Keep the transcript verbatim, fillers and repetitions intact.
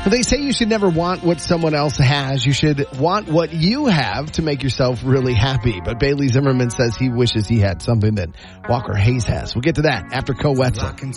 But they say you should never want what someone else has. You should want what you have to make yourself really happy. But Bailey Zimmerman says he wishes he had something that Walker Hayes has. We'll get to that after Co Wetzel.